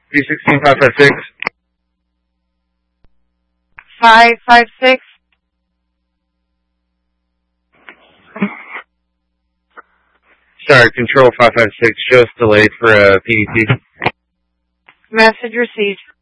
316 556. 556. Sorry, Control 556, shows delayed for PDT. Message received.